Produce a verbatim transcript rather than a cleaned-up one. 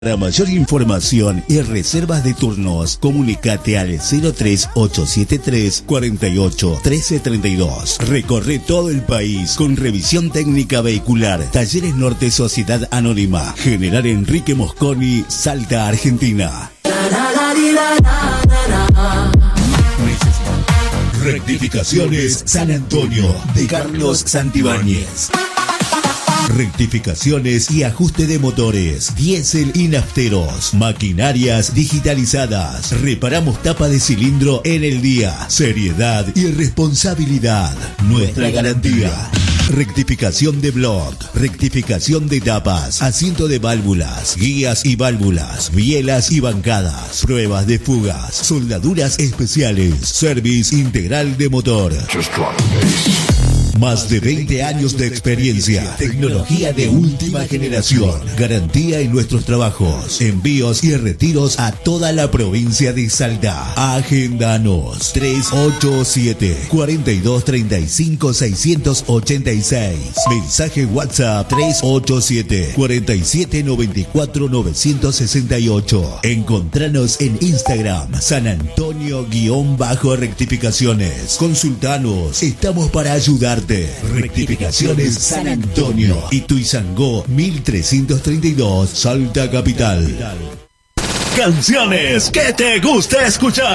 Para mayor información y reservas de turnos, comunicate al cero tres ocho siete tres, cuatro ocho, uno tres tres dos. Recorre todo el país con revisión técnica vehicular. Talleres Norte Sociedad Anónima. General Enrique Mosconi, Salta, Argentina. Rectificaciones San Antonio de Carlos Santibáñez. Rectificaciones y ajuste de motores, diésel y nafteros, maquinarias digitalizadas. Reparamos tapa de cilindro en el día. Seriedad y responsabilidad. Nuestra garantía. Rectificación de block, rectificación de tapas, asiento de válvulas, guías y válvulas, bielas y bancadas, pruebas de fugas, soldaduras especiales, service integral de motor. Más de veinte años de experiencia, tecnología de última generación, garantía en nuestros trabajos, envíos y retiros a toda la provincia de Salta. Agendanos tres ocho siete, cuatro dos tres cinco, seis ocho seis. Mensaje WhatsApp tres ocho siete, cuatro siete nueve cuatro nueve seis ocho. Encontranos en Instagram, San Antonio-rectificaciones. Consultanos, estamos para ayudarte. Rectificaciones San Antonio, Ituizangó mil trescientos treinta y dos, Salta Capital. Canciones que te gusta escuchar.